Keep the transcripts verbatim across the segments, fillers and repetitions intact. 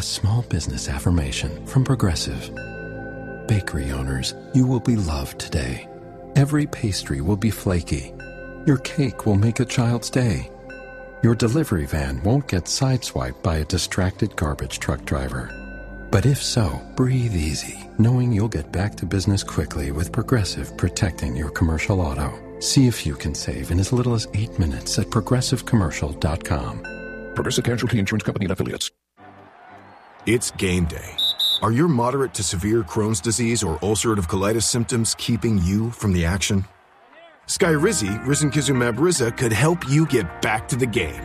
A small business affirmation from Progressive. Bakery owners, you will be loved today. Every pastry will be flaky. Your cake will make a child's day. Your delivery van won't get sideswiped by a distracted garbage truck driver. But if so, breathe easy, knowing you'll get back to business quickly with Progressive protecting your commercial auto. See if you can save in as little as eight minutes at progressive commercial dot com. Progressive Casualty Insurance Company and Affiliates. It's game day. Are your moderate to severe Crohn's disease or ulcerative colitis symptoms keeping you from the action? Skyrizi, risankizumab Riza, could help you get back to the game.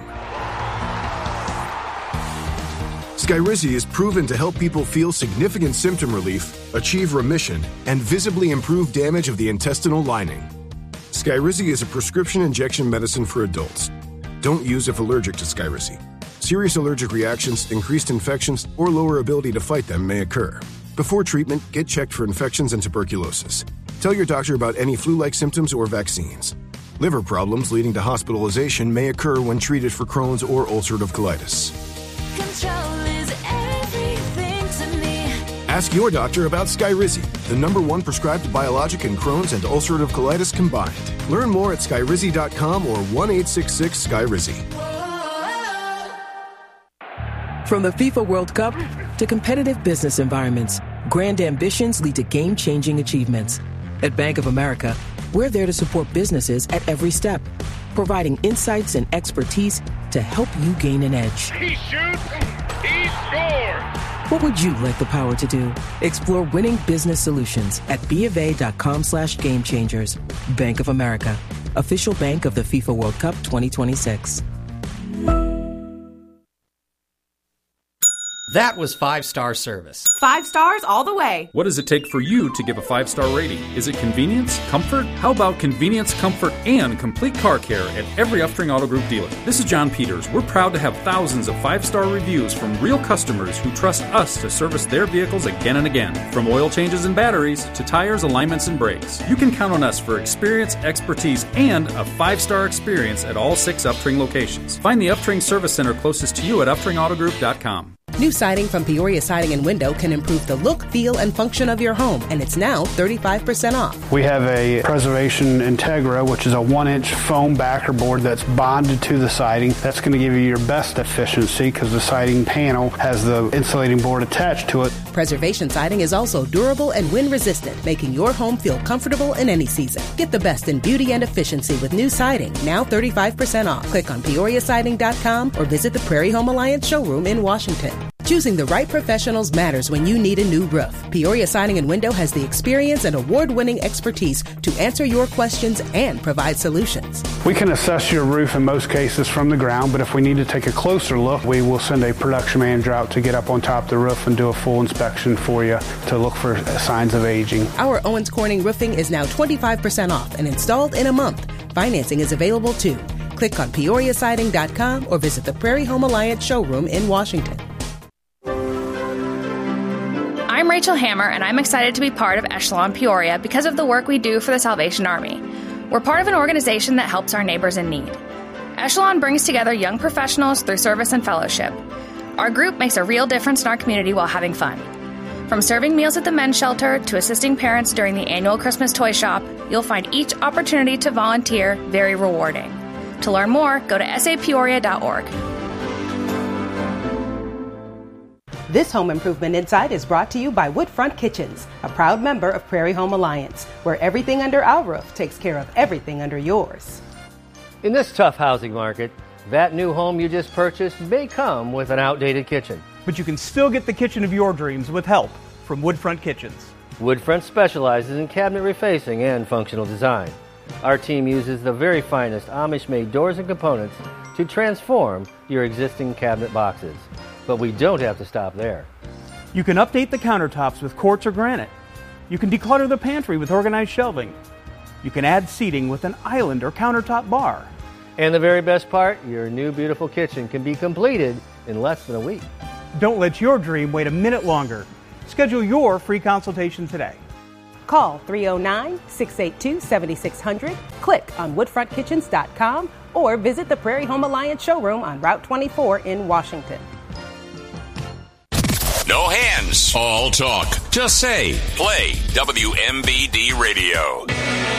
Skyrizi is proven to help people feel significant symptom relief, achieve remission, and visibly improve damage of the intestinal lining. Skyrizi is a prescription injection medicine for adults. Don't use if allergic to Skyrizi. Serious allergic reactions, increased infections, or lower ability to fight them may occur. Before treatment, get checked for infections and tuberculosis. Tell your doctor about any flu-like symptoms or vaccines. Liver problems leading to hospitalization may occur when treated for Crohn's or ulcerative colitis. Control is everything to me. Ask your doctor about Skyrizi, the number one prescribed biologic in Crohn's and ulcerative colitis combined. Learn more at skyrizi dot com or one eight six six Skyrizi. From the FIFA World Cup to competitive business environments, grand ambitions lead to game-changing achievements. At Bank of America, we're there to support businesses at every step, providing insights and expertise to help you gain an edge. He shoots, he scores! What would you like the power to do? Explore winning business solutions at bofa.com slash game changers. Bank of America, official bank of the FIFA World Cup twenty twenty-six. That was five-star service. Five stars all the way. What does it take for you to give a five-star rating? Is it convenience? Comfort? How about convenience, comfort, and complete car care at every Uftring Auto Group dealer? This is John Peters. We're proud to have thousands of five-star reviews from real customers who trust us to service their vehicles again and again. From oil changes and batteries to tires, alignments, and brakes. You can count on us for experience, expertise, and a five-star experience at all six Uftring locations. Find the Uftring Service Center closest to you at uftring auto group dot com. New siding from Peoria Siding and Window can improve the look, feel, and function of your home, and it's now thirty-five percent off. We have a Preservation Integra, which is a one-inch foam backer board that's bonded to the siding. That's going to give you your best efficiency because the siding panel has the insulating board attached to it. Preservation Siding is also durable and wind-resistant, making your home feel comfortable in any season. Get the best in beauty and efficiency with new siding, now thirty-five percent off. Click on peoria siding dot com or visit the Prairie Home Alliance showroom in Washington. Choosing the right professionals matters when you need a new roof. Peoria Siding and Window has the experience and award-winning expertise to answer your questions and provide solutions. We can assess your roof in most cases from the ground, but if we need to take a closer look, we will send a production manager out to get up on top of the roof and do a full inspection for you to look for signs of aging. Our Owens Corning roofing is now twenty-five percent off and installed in a month. Financing is available too. Click on peoria siding dot com or visit the Prairie Home Alliance showroom in Washington. I'm Rachel Hammer, and I'm excited to be part of Echelon Peoria because of the work we do for the Salvation Army. We're part of an organization that helps our neighbors in need. Echelon brings together young professionals through service and fellowship. Our group makes a real difference in our community while having fun. From serving meals at the men's shelter to assisting parents during the annual Christmas toy shop, you'll find each opportunity to volunteer very rewarding. To learn more, go to s a peoria dot org. This Home Improvement Insight is brought to you by Woodfront Kitchens, a proud member of Prairie Home Alliance, where everything under our roof takes care of everything under yours. In this tough housing market, that new home you just purchased may come with an outdated kitchen. But you can still get the kitchen of your dreams with help from Woodfront Kitchens. Woodfront specializes in cabinet refacing and functional design. Our team uses the very finest Amish-made doors and components to transform your existing cabinet boxes. But we don't have to stop there. You can update the countertops with quartz or granite. You can declutter the pantry with organized shelving. You can add seating with an island or countertop bar. And the very best part, your new beautiful kitchen can be completed in less than a week. Don't let your dream wait a minute longer. Schedule your free consultation today. Call three oh nine, six eight two, seven six zero zero, click on woodfront kitchens dot com, or visit the Prairie Home Alliance showroom on Route twenty-four in Washington. No hands. All talk. Just say, play W M B D Radio.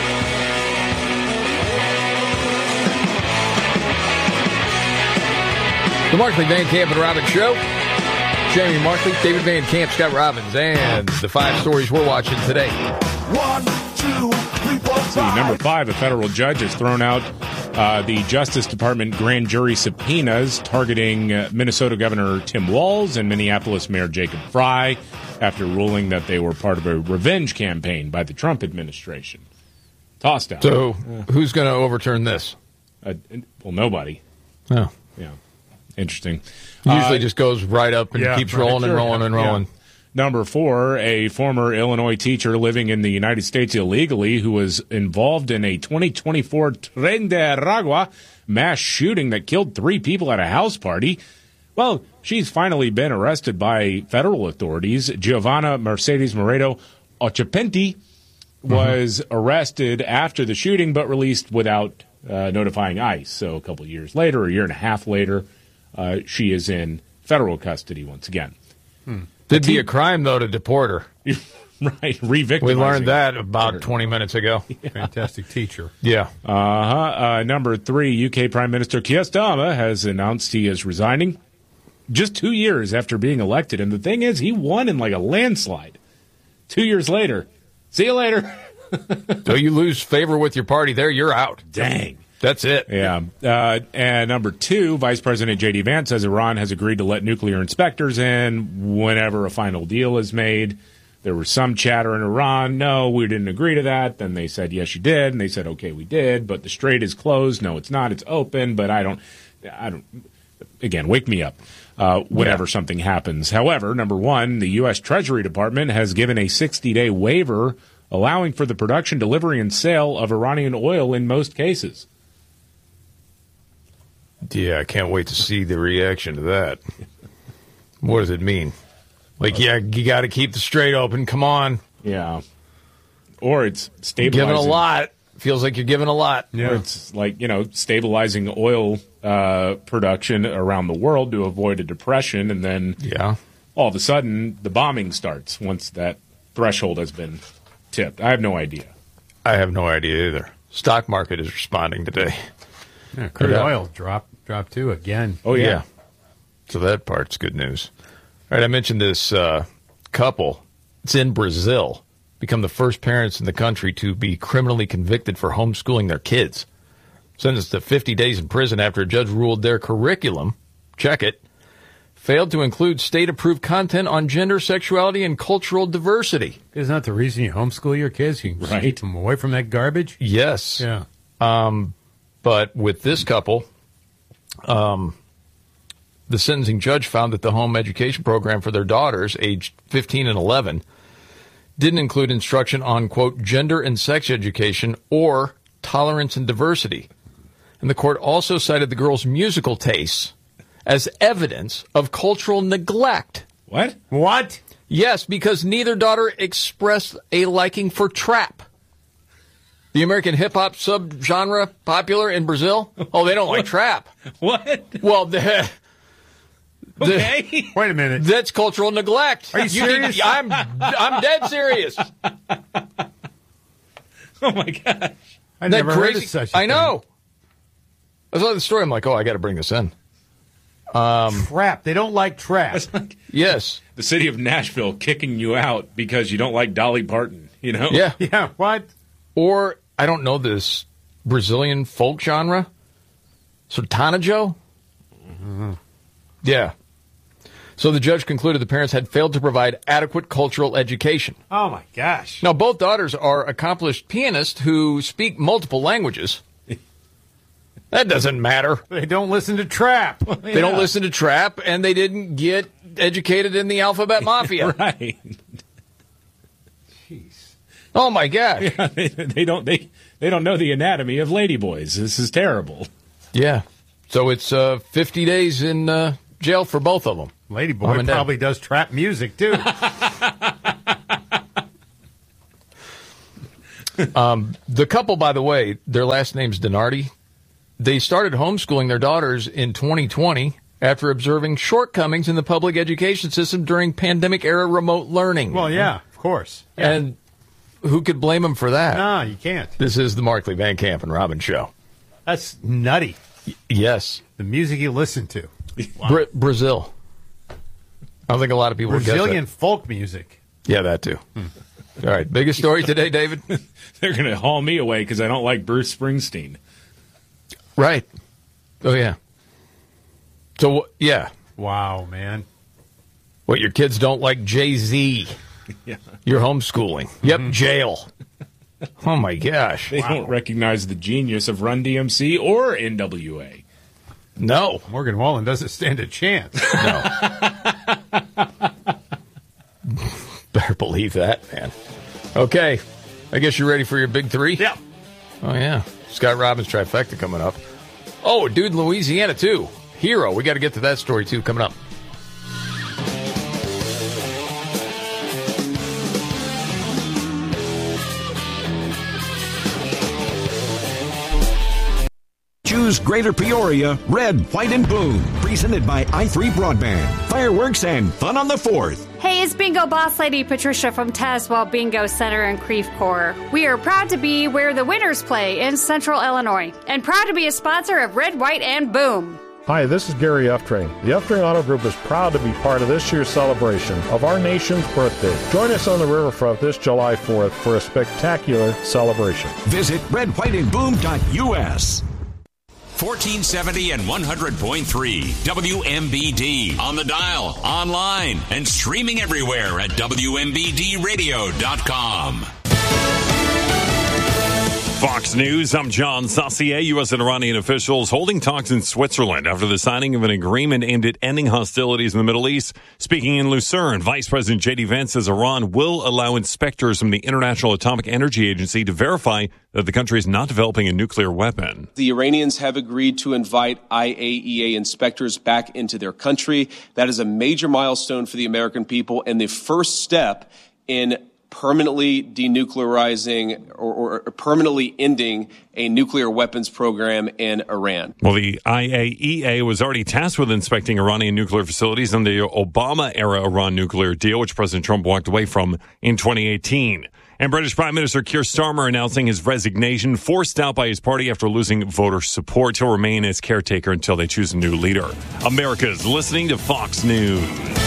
The Markley, Van Camp, and Robbins Show. Jamie Markley, David Van Camp, Scott Robbins, and the five stories we're watching today. One, two, three, four, five. See, number five, a federal judge has thrown out uh, the Justice Department grand jury subpoenas targeting uh, Minnesota Governor Tim Walz and Minneapolis Mayor Jacob Frey after ruling that they were part of a revenge campaign by the Trump administration. Tossed out. So, uh, who's going to overturn this? Uh, well, nobody. Oh. Yeah. Interesting. Usually uh, just goes right up and yeah, keeps right, rolling sure, and rolling yeah, and rolling. Yeah. Number four, a former Illinois teacher living in the United States illegally who was involved in a twenty twenty-four Tren de Aragua mass shooting that killed three people at a house party. Well, she's finally been arrested by federal authorities. Giovanna Mercedes Moreto Ochapenti was mm-hmm. arrested after the shooting but released without uh, notifying ICE. So a couple of years later, a year and a half later, Uh, she is in federal custody once again. Hmm. It'd be a crime, though, to deport her. Right, re-victimizing. We learned that about twenty minutes ago. Yeah. Fantastic teacher. Yeah. Uh-huh. Uh, number three, U K Prime Minister Keir Starmer has announced he is resigning just two years after being elected. And the thing is, he won in like a landslide. Two years later. See you later. So you lose favor with your party there, you're out. Dang. That's it. Yeah. Uh, and number two, Vice President J D Vance says Iran has agreed to let nuclear inspectors in whenever a final deal is made. There was some chatter in Iran. No, we didn't agree to that. Then they said, yes, you did. And they said, okay, we did. But the strait is closed. No, it's not. It's open. But I don't, I don't, again, wake me up uh, whenever yeah. something happens. However, number one, the U S Treasury Department has given a sixty-day waiver allowing for the production, delivery, and sale of Iranian oil in most cases. Yeah, I can't wait to see the reaction to that. What does it mean? Like, yeah, you got to keep the strait open. Come on. Yeah. Or it's stabilizing. Giving a lot. Feels like you're giving a lot. Yeah. Or it's like, you know, stabilizing oil uh, production around the world to avoid a depression. And then yeah. all of a sudden, the bombing starts once that threshold has been tipped. I have no idea. I have no idea either. Stock market is responding today. Yeah, crude yeah. oil drop, drop too again. Oh, yeah. yeah. So that part's good news. All right, I mentioned this uh, couple. It's in Brazil. Become the first parents in the country to be criminally convicted for homeschooling their kids. Sentenced to fifty days in prison after a judge ruled their curriculum, check it, failed to include state-approved content on gender, sexuality, and cultural diversity. Isn't that the reason you homeschool your kids? You can right. keep them away from that garbage? Yes. Yeah. Um, but with this couple, um, the sentencing judge found that the home education program for their daughters, aged fifteen and eleven, didn't include instruction on, quote, gender and sex education or tolerance and diversity. And the court also cited the girls' musical tastes as evidence of cultural neglect. What? What? Yes, because neither daughter expressed a liking for trap. The American hip-hop subgenre popular in Brazil? Oh, they don't like trap. What? Well, the... Okay. Wait a minute. That's cultural neglect. Are you serious? I'm I'm dead serious. Oh my gosh! I never heard of such a thing. I know. I saw the story. I'm like, oh, I got to bring this in. Um, trap. They don't like trap. Like yes. The city of Nashville kicking you out because you don't like Dolly Parton. You know? Yeah. Yeah. What? Or I don't know this Brazilian folk genre. Sertanejo. Mm-hmm. Yeah. So the judge concluded the parents had failed to provide adequate cultural education. Oh, my gosh. Now, both daughters are accomplished pianists who speak multiple languages. That doesn't matter. They don't listen to trap. Well, yeah. They don't listen to trap, and they didn't get educated in the alphabet mafia. Right. Jeez. Oh, my gosh. Yeah, they, they don't they they don't know the anatomy of ladyboys. This is terrible. Yeah. So it's uh, fifty days in uh, jail for both of them. Ladyboy probably dad. does trap music, too. um, the couple, by the way, their last name's Donardi. They started homeschooling their daughters in twenty twenty after observing shortcomings in the public education system during pandemic-era remote learning. Well, yeah, of course. Yeah. And who could blame him for that? No, you can't. This is the Markley, Van Camp, and Robin Show. That's nutty. Y- yes. The music you listen to. Wow. Bra- Brazil. I don't think a lot of people Brazilian would guess that. folk music. Yeah, that too. Hmm. All right, biggest story today, David? They're going to haul me away because I don't like Bruce Springsteen. Right. Oh, yeah. So, yeah. Wow, man. What, your kids don't like Jay-Z? Yeah. You're homeschooling. Yep, mm-hmm. Jail. Oh, my gosh. They wow. don't recognize the genius of Run D M C or N W A. No. Morgan Wallen doesn't stand a chance. No. Better believe that, man. Okay. I guess you're ready for your big three? Yeah. Oh, yeah. Scott Robbins trifecta coming up. Oh, a dude in Louisiana, too. Hero. We got to get to that story, too, coming up. Choose Greater Peoria, Red, White, and Boom. Presented by i three Broadband. Fireworks and fun on the fourth. Hey, it's Bingo Boss Lady Patricia from Tazewell Bingo Center in Creve Coeur. We are proud to be where the winners play in Central Illinois, and proud to be a sponsor of Red, White, and Boom. Hi, this is Gary Uftring. The Uftring Auto Group is proud to be part of this year's celebration of our nation's birthday. Join us on the riverfront this July fourth for a spectacular celebration. Visit red white and boom dot U S. fourteen seventy and one hundred point three W M B D. On the dial, online, and streaming everywhere at W M B D radio dot com. Fox News, I'm John Saucier. U S and Iranian officials holding talks in Switzerland after the signing of an agreement aimed at ending hostilities in the Middle East. Speaking in Lucerne, Vice President J D Vance says Iran will allow inspectors from the International Atomic Energy Agency to verify that the country is not developing a nuclear weapon. The Iranians have agreed to invite I A E A inspectors back into their country. That is a major milestone for the American people and the first step in permanently denuclearizing or, or permanently ending a nuclear weapons program in Iran. Well, the I A E A was already tasked with inspecting Iranian nuclear facilities in the Obama-era Iran nuclear deal, which President Trump walked away from in twenty eighteen. And British Prime Minister Keir Starmer announcing his resignation, forced out by his party after losing voter support. He'll remain as caretaker until they choose a new leader. America's listening to Fox News.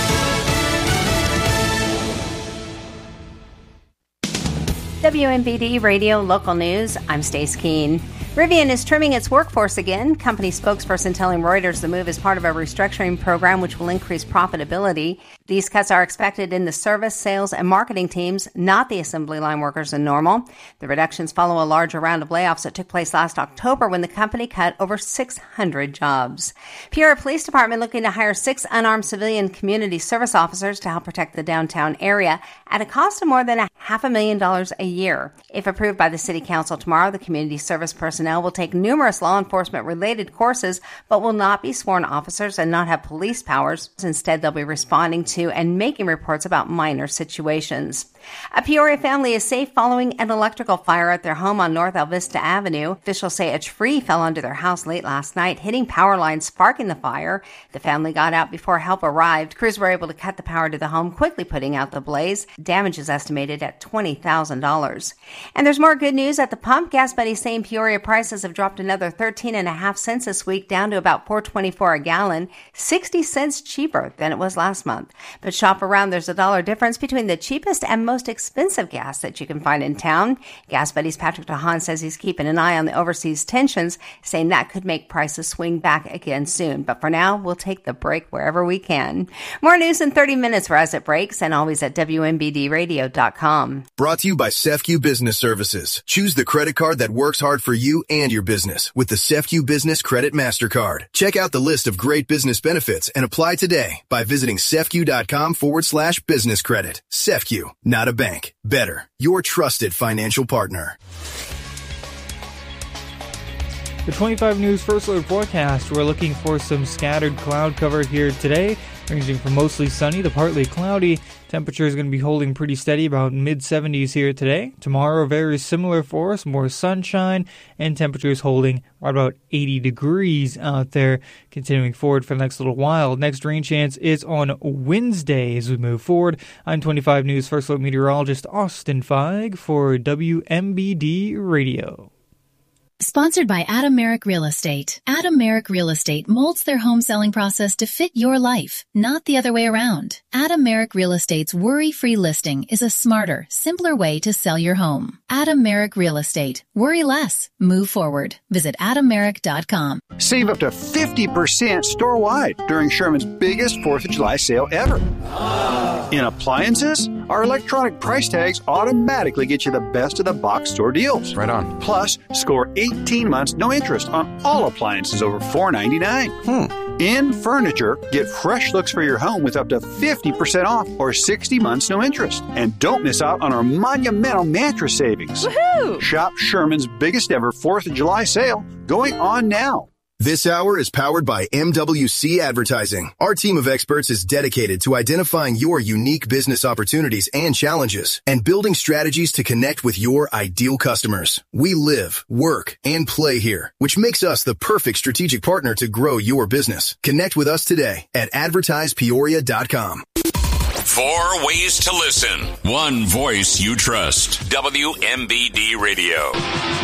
W M B D Radio Local News, I'm Stace Keene. Rivian is trimming its workforce again. Company spokesperson telling Reuters the move is part of a restructuring program which will increase profitability. These cuts are expected in the service, sales, and marketing teams, not the assembly line workers in Normal. The reductions follow a larger round of layoffs that took place last October when the company cut over six hundred jobs. Peoria Police Department looking to hire six unarmed civilian community service officers to help protect the downtown area at a cost of more than a half a million dollars a year. If approved by the City Council tomorrow, the community service personnel will take numerous law enforcement related courses, but will not be sworn officers and not have police powers. Instead, they'll be responding to and making reports about minor situations. A Peoria family is safe following an electrical fire at their home on North Alvista Avenue. Officials say a tree fell onto their house late last night, hitting power lines, sparking the fire. The family got out before help arrived. Crews were able to cut the power to the home, quickly putting out the blaze. Damage is estimated at twenty thousand dollars. And there's more good news at the pump. Gas Buddy's saying Peoria prices have dropped another thirteen and a half cents this week, down to about four twenty-four a gallon, sixty cents cheaper than it was last month. But shop around, there's a dollar difference between the cheapest and most expensive gas that you can find in town. Gas Buddy's Patrick DeHaan says he's keeping an eye on the overseas tensions, saying that could make prices swing back again soon. But for now, we'll take the break wherever we can. More news in thirty minutes for As It Breaks, and always at W M B D radio dot com. Brought to you by C E F C U Business Services. Choose the credit card that works hard for you and your business with the C E F C U Business Credit MasterCard. Check out the list of great business benefits and apply today by visiting cefcu.com forward slash business credit. C E F C U, not a bank. Better, your trusted financial partner. The twenty-five News First Alert forecast, we're looking for some scattered cloud cover here today. ranging from mostly sunny to partly cloudy. Temperature is going to be holding pretty steady, about mid seventies here today. Tomorrow, very similar for us, more sunshine, and temperatures holding right about eighty degrees out there, continuing forward for the next little while. Next rain chance is on Wednesday as we move forward. I'm twenty-five News First Look meteorologist Austin Feig for W M B D Radio. Sponsored by Adam Merrick Real Estate. Adam Merrick Real Estate molds their home selling process to fit your life, not the other way around. Adam Merrick Real Estate's worry-free listing is a smarter, simpler way to sell your home. Adam Merrick Real Estate. Worry less. Move forward. Visit adam merrick dot com. Save up to fifty percent store-wide during Sherman's biggest fourth of July sale ever. In appliances, our electronic price tags automatically get you the best of the box store deals. Right on. Plus, score eighteen months no interest on all appliances over four ninety-nine. Hmm. In furniture, get fresh looks for your home with up to fifty percent off or sixty months no interest. And don't miss out on our monumental mattress savings. Woohoo! Shop Sherman's biggest ever fourth of July sale going on now. This hour is powered by M W C Advertising. Our team of experts is dedicated to identifying your unique business opportunities and challenges and building strategies to connect with your ideal customers. We live, work, and play here, which makes us the perfect strategic partner to grow your business. Connect with us today at advertise peoria dot com. Four ways to listen. One voice you trust. W M B D Radio.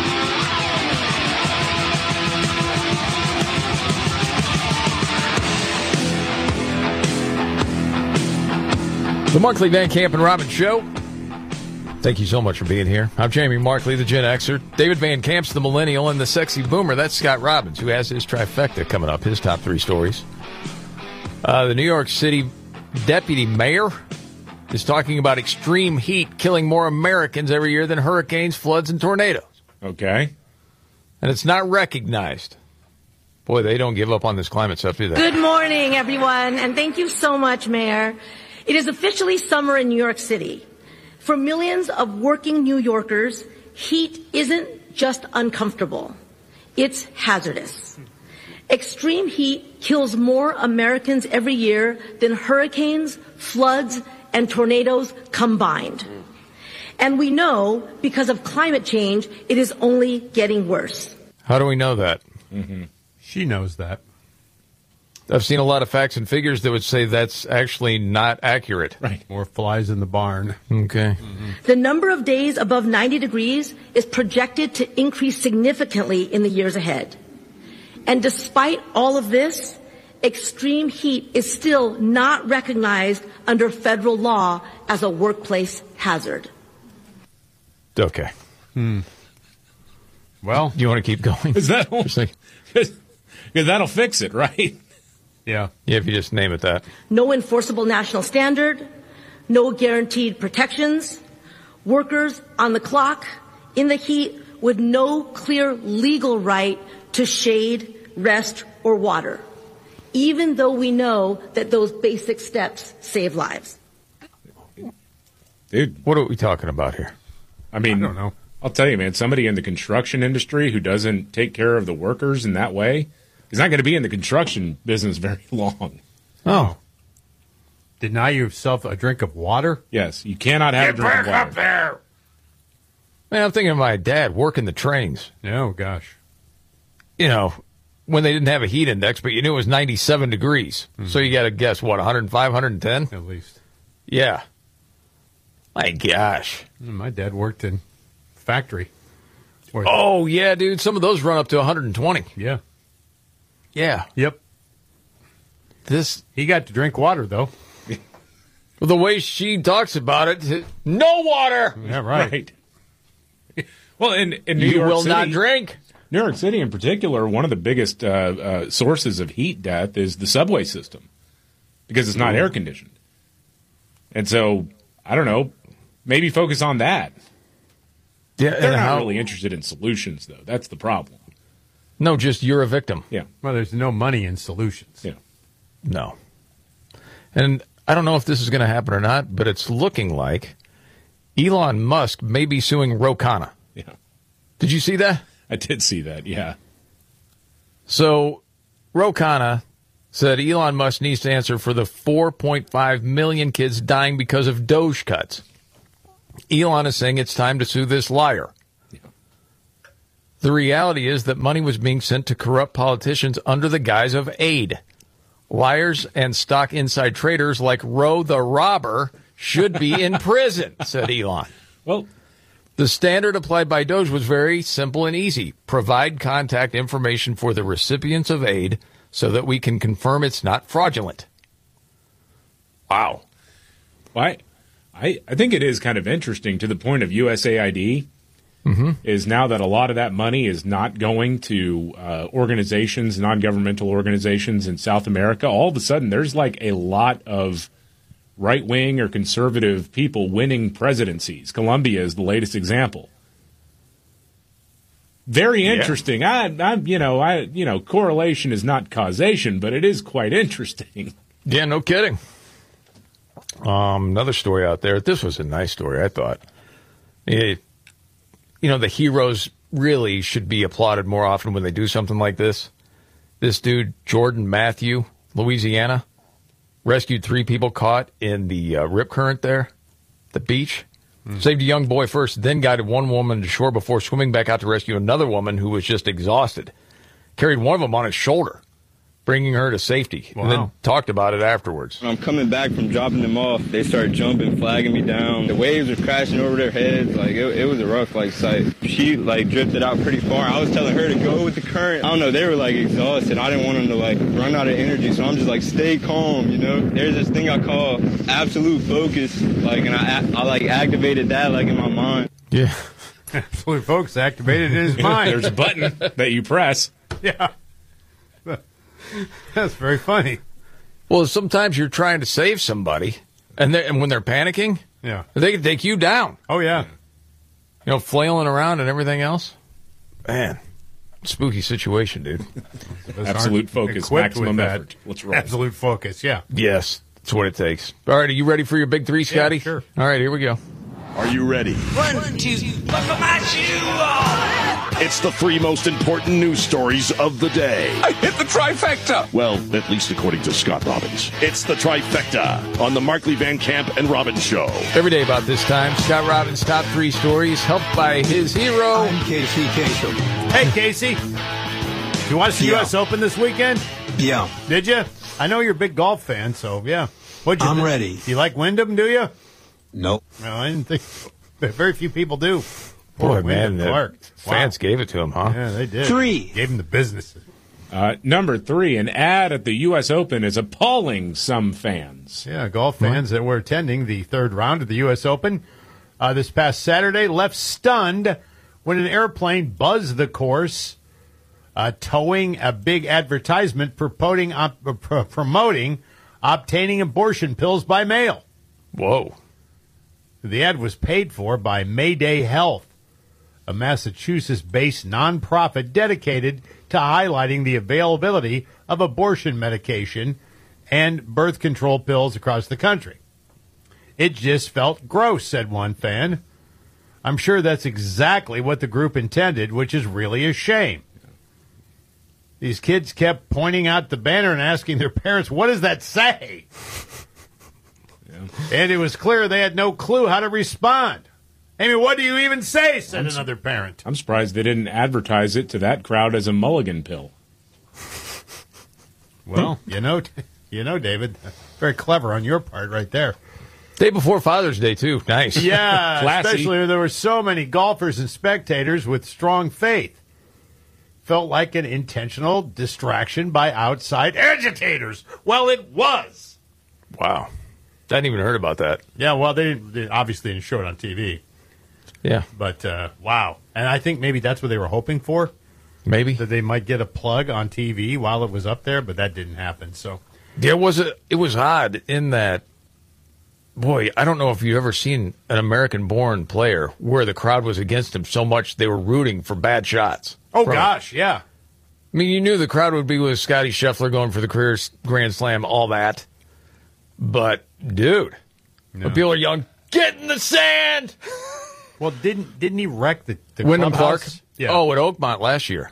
The Markley, Van Camp, and Robbins Show. Thank you so much for being here. I'm Jamie Markley, the Gen Xer. David Van Camp's the Millennial, and the Sexy Boomer. That's Scott Robbins, who has his trifecta coming up, his top three stories. Uh, the New York City deputy mayor is talking about extreme heat killing more Americans every year than hurricanes, floods, and tornadoes. Okay. And it's not recognized. Boy, they don't give up on this climate stuff, do they? Good morning, everyone, and thank you so much, Mayor. It is officially summer in New York City. For millions of working New Yorkers, heat isn't just uncomfortable. It's hazardous. Extreme heat kills more Americans every year than hurricanes, floods, and tornadoes combined. And we know, because of climate change, it is only getting worse. How do we know that? Mm-hmm. She knows that. I've seen a lot of facts and figures that would say that's actually not accurate. Right. More flies in the barn. Okay. Mm-hmm. The number of days above ninety degrees is projected to increase significantly in the years ahead. And despite all of this, extreme heat is still not recognized under federal law as a workplace hazard. Okay. Hmm. Well, do you want to keep going? Is that because that'll fix it, right? Yeah. Yeah, if you just name it that. No enforceable national standard, no guaranteed protections, workers on the clock, in the heat, with no clear legal right to shade, rest, or water, even though we know that those basic steps save lives. Dude, what are we talking about here? I mean, I don't know. I'll tell you, man, somebody in the construction industry who doesn't take care of the workers in that way is not going to be in the construction business very long. Oh. Deny yourself a drink of water? Yes, you cannot have Get a drink back of water. up there! Man, I'm thinking of my dad working the trains. Oh, gosh. You know, when they didn't have a heat index, but you knew it was ninety-seven degrees. Mm-hmm. So you got to guess, what, one oh five, one ten? At least. Yeah. My gosh. My dad worked in factory. Oh, yeah, dude. Some of those run up to one hundred twenty. Yeah. Yeah. Yep. This He got to drink water, though. Well, the way she talks about it, no water. Yeah, right. right. Well, in, in New you York will City, not drink. New York City, in particular, one of the biggest uh, uh, sources of heat death is the subway system because it's not air conditioned. And so, I don't know, maybe focus on that. Yeah, They're and not how, really interested in solutions, though. That's the problem. No, just you're a victim. Yeah. Well, there's no money in solutions. Yeah. No. And I don't know if this is going to happen or not, but it's looking like Elon Musk may be suing Ro Khanna. Yeah. Did you see that? I did see that, yeah. So Ro Khanna said Elon Musk needs to answer for the four point five million kids dying because of Doge cuts. Elon is saying it's time to sue this liar. Yeah. The reality is that money was being sent to corrupt politicians under the guise of aid. Liars and stock inside traders like Roe the robber should be in prison, said Elon. Well, the standard applied by Doge was very simple and easy. Provide contact information for the recipients of aid so that we can confirm it's not fraudulent. Wow. Why? I, I think it is kind of interesting to the point of U S A I D mm-hmm. is now that a lot of that money is not going to uh, organizations, non-governmental organizations in South America. All of a sudden, there's like a lot of right-wing or conservative people winning presidencies. Colombia is the latest example. Very interesting. Yeah. I, I, you know, I, you know, correlation is not causation, but it is quite interesting. Yeah, no kidding. Um, another story out there. This was a nice story, I thought. It, you know, the heroes really should be applauded more often when they do something like this. This dude, Jordan Matthew, Louisiana, rescued three people caught in the uh, rip current there, the beach. Mm. Saved a young boy first, then guided one woman to shore before swimming back out to rescue another woman who was just exhausted. Carried one of them on his shoulder, bringing her to safety, wow. and then talked about it afterwards. When I'm coming back from dropping them off, they started jumping, flagging me down. The waves were crashing over their heads. Like, it, it was a rough, like, sight. She, like, drifted out pretty far. I was telling her to go with the current. I don't know, they were, like, exhausted. I didn't want them to, like, run out of energy, so I'm just, like, stay calm, you know? There's this thing I call absolute focus, like, and I, I like, activated that, like, in my mind. Yeah. Absolute focus activated in his mind. There's a button that you press. Yeah. That's very funny. Well, sometimes you're trying to save somebody, and, and when they're panicking, yeah, they can take you down. Oh, yeah. You know, flailing around and everything else. Man, spooky situation, dude. Absolute focus, maximum effort. Let's roll. Absolute focus, yeah. Yes, that's what it takes. All right, are you ready for your big three, Scotty? Yeah, sure. All right, here we go. Are you ready? One, two, buckle my shoe on. It's the three most important news stories of the day. I hit the trifecta. Well, at least according to Scott Robbins. It's the trifecta on the Markley Van Camp and Robbins Show. Every day about this time, Scott Robbins' top three stories, helped by his hero. I'm Casey Kasem. Hey, Casey. Did you watch the yeah. U S Open this weekend? Yeah. Did you? I know you're a big golf fan, so yeah. What'd you I'm think? ready. You like Wyndham, do you? Nope. No, I didn't think so. Very few people do. Boy, man, Clark. Fans wow. gave it to him, huh? Yeah, they did. Three. Gave him the business. Uh, number three, an ad at the U S Open is appalling some fans. Yeah, golf fans that were attending the third round of the U S Open uh, this past Saturday left stunned when an airplane buzzed the course, uh, towing a big advertisement promoting, op- uh, promoting obtaining abortion pills by mail. Whoa. The ad was paid for by Mayday Health, a Massachusetts-based nonprofit dedicated to highlighting the availability of abortion medication and birth control pills across the country. It just felt gross, said one fan. I'm sure that's exactly what the group intended, which is really a shame. These kids kept pointing out the banner and asking their parents, what does that say? And it was clear they had no clue how to respond. I mean, what do you even say, said I'm another parent. I'm surprised they didn't advertise it to that crowd as a mulligan pill. Well, you know, you know, David, very clever on your part right there. Day before Father's Day, too. Nice. Yeah, Classy. Especially when there were so many golfers and spectators with strong faith. Felt like an intentional distraction by outside agitators. Well, it was. Wow. I hadn't even heard about that. Yeah, well, they, didn't, they obviously didn't show it on T V. Yeah. But, uh, wow. And I think maybe that's what they were hoping for. Maybe. That they might get a plug on T V while it was up there, but that didn't happen. So There was a, it was odd in that, boy, I don't know if you've ever seen an American-born player where the crowd was against him so much they were rooting for bad shots. Oh, gosh, yeah. I mean, you knew the crowd would be with Scotty Scheffler going for the career Grand Slam, all that. But, dude, no. when people are yelling, get in the sand! Well, didn't didn't he wreck the, the Wyndham clubhouse? Clark? Yeah. Oh, at Oakmont last year. Yeah.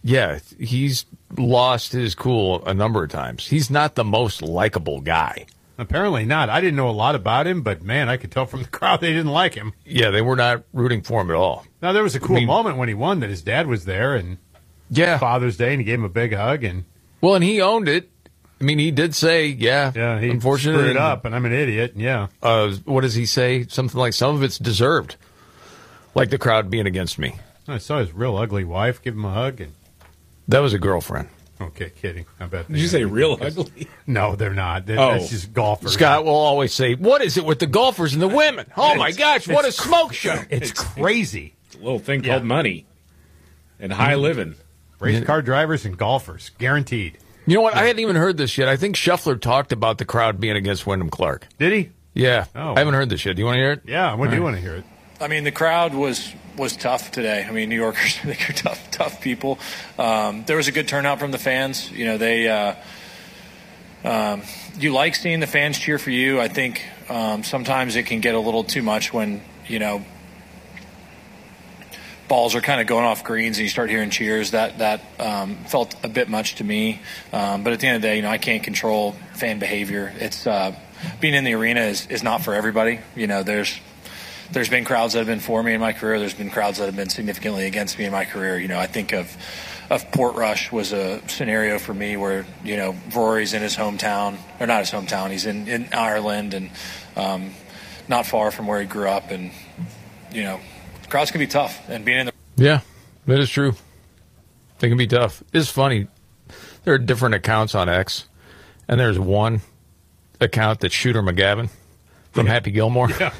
Yeah, he's lost his cool a number of times. He's not the most likable guy. Apparently not. I didn't know a lot about him, but, man, I could tell from the crowd they didn't like him. Yeah, they were not rooting for him at all. Now, there was a cool I mean, moment when he won that his dad was there, and yeah, Father's Day, and he gave him a big hug. And Well, and he owned it. I mean, he did say, yeah, yeah he unfortunately, screwed it up, and I'm an idiot, yeah. Uh, what does he say? Something like, some of it's deserved, like the crowd being against me. I saw his real ugly wife give him a hug, and that was a girlfriend. Okay, kidding. I bet. Did you say real ugly? No, they're not. They're, Oh. That's just golfers. Scott will always say, what is it with the golfers and the women? Oh, my It's- gosh, what a it's- smoke show. It's crazy. It's a little thing Yeah. called money and high living. Race car drivers and golfers, guaranteed. You know what? I hadn't even heard this yet. I think Scheffler talked about the crowd being against Wyndham Clark. Did he? Yeah. Oh. I haven't heard this yet. Do you want to hear it? Yeah, what do you All want right. to hear it? I mean, the crowd was was tough today. I mean, New Yorkers, I think, are tough, tough people. Um, there was a good turnout from the fans. You know, they. Uh, um, you like seeing the fans cheer for you. I think um, sometimes it can get a little too much when you know balls are kind of going off greens and you start hearing cheers. That that um, felt a bit much to me. Um, but at the end of the day, you know, I can't control fan behavior. It's uh, being in the arena is, is not for everybody. You know, there's. There's been crowds that have been for me in my career. There's been crowds that have been significantly against me in my career. You know, I think of of Portrush was a scenario for me where, you know, Rory's in his hometown, or not his hometown, he's in, in Ireland and um, not far from where he grew up. And, you know, crowds can be tough. And being in the Yeah, that is true. They can be tough. It's funny. There are different accounts on X, and there's one account that's Shooter McGavin from Happy Gilmore. Yeah.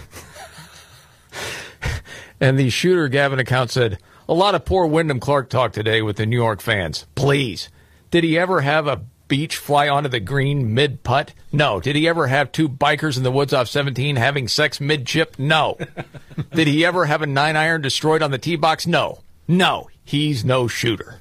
And the Shooter Gavin account said, a lot of poor Wyndham Clark talk today with the New York fans. Please. Did he ever have a beach fly onto the green mid-putt? No. Did he ever have two bikers in the woods off seventeen having sex mid-chip? No. Did he ever have a nine iron destroyed on the tee box? No. No. He's no shooter.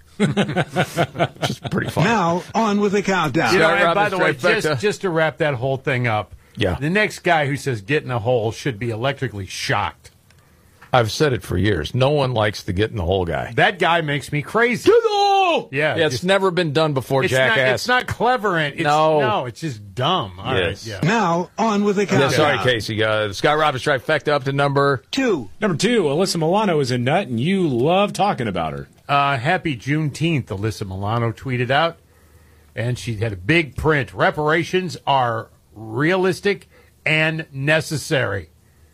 Just pretty fun. Now, on with the countdown. You know, Scott and by Robbins, the way, trifecta. just, just to wrap that whole thing up, Yeah. the next guy who says get in a hole should be electrically shocked. I've said it for years. No one likes the get in the hole guy. That guy makes me crazy. Get in the hole! Yeah, Yeah, it's just- never been done before, It's not, jackass. it's not clever. And it's, No. no, it's just dumb. All right, Yes. yeah. Now, on with the Yeah, countdown. sorry, Casey. Uh, Scott Robbins trifecta up to number two. Number two, Alyssa Milano is a nut, and you love talking about her. Uh, happy Juneteenth, Alyssa Milano tweeted out. And she had a big print. Reparations are realistic and necessary.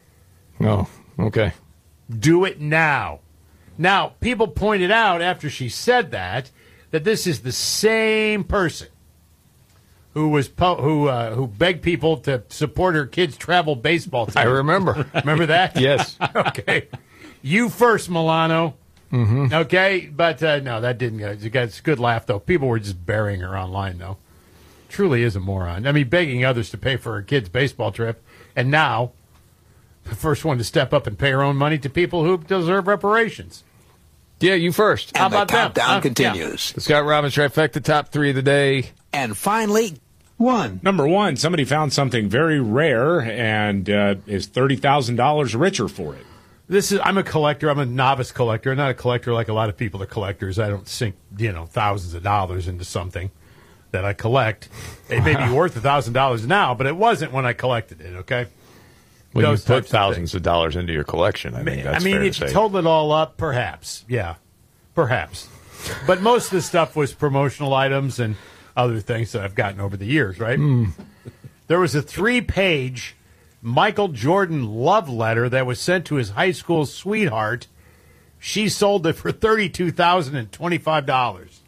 Oh, okay. Do it now. Now, people pointed out after she said that that this is the same person who was po- who uh, who begged people to support her kids' travel baseball team. I remember. Remember that? Yes. Okay. You first, Milano. Mm-hmm. Okay, but uh, no, that didn't go. It's a good laugh, though. People were just burying her online, though. Truly is a moron. I mean, begging others to pay for her kid's baseball trip, and now the first one to step up and pay her own money to people who deserve reparations. Yeah, you first. How about them? Countdown Huh? continues. The Scott Robbins trifecta, top three of the day. And finally, one. Number one, somebody found something very rare and uh, is thirty thousand dollars richer for it. This is. I'm a collector. I'm a novice collector. I'm not a collector like a lot of people are collectors. I don't sink, you know, thousands of dollars into something that I collect. It may be worth a thousand dollars now, but it wasn't when I collected it. Okay. Well, Those you put types of things of dollars into your collection. I think that's I mean, fair if to you say. totaled it all up, perhaps, yeah, perhaps. But most of the stuff was promotional items and other things that I've gotten over the years. Right? Mm. There was a three-page Michael Jordan love letter that was sent to his high school sweetheart. She sold it for thirty-two thousand and twenty-five dollars.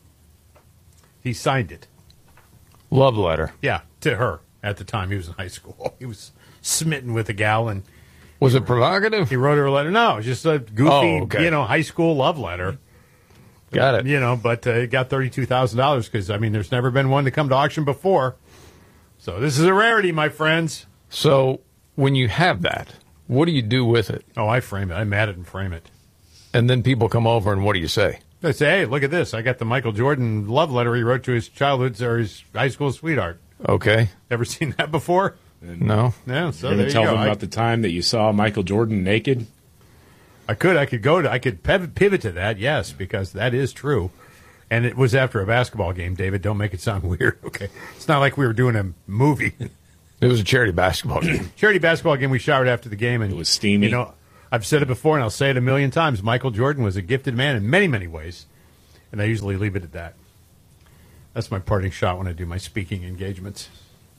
He signed it. Love letter. Yeah, to her at the time. He was in high school. He was smitten with a gal, and was it provocative? He wrote her a letter. No, it was just a goofy, Oh, okay. you know, high school love letter. Got it. You know, but uh, it got thirty-two thousand dollars because, I mean, there's never been one to come to auction before. So this is a rarity, my friends. So when you have that, what do you do with it? Oh, I frame it. I mat it and frame it. And then people come over, and what do you say? I say, hey, look at this. I got the Michael Jordan love letter he wrote to his childhood or his high school sweetheart. Okay. Ever seen that before? No. No. So You're there going you to tell go. them I- about the time that you saw Michael Jordan naked? I could. I could go to. I could piv- pivot to that. Yes, because that is true. And it was after a basketball game, David. Don't make it sound weird, okay? It's not like we were doing a movie. It was a charity basketball game. Charity basketball game. We showered after the game. And, it was steamy. You know, I've said it before, and I'll say it a million times. Michael Jordan was a gifted man in many, many ways. And I usually leave it at that. That's my parting shot when I do my speaking engagements.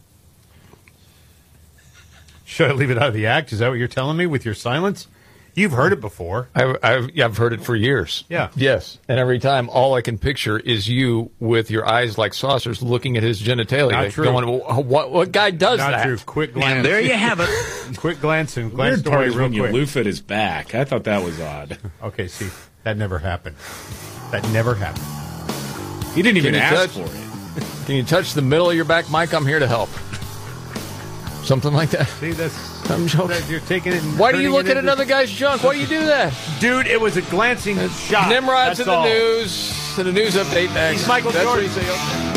Should I leave it out of the act? Is that what you're telling me with your silence? You've heard it before. I've, I've, yeah, I've heard it for years. Yeah. Yes. And every time, all I can picture is you with your eyes like saucers looking at his genitalia. Not true. Going, what, what guy does Not that? true. Quick glance. And there you have it. Quick glance and glance Weird part away is real when you quick. loof at his back. I thought that was odd. Okay, see, that never happened. That never happened. He didn't even Can you ask touch- for it. Can you touch the middle of your back, Mike? I'm here to help. Something like that. See, that's I'm joking. that you're taking it. And Why do you turning look it at into- another guy's junk? Why do you do that? Dude, it was a glancing shot. Nimrod's That's in the all. news. To the news update next. He's Michael That's Jordan. what he said.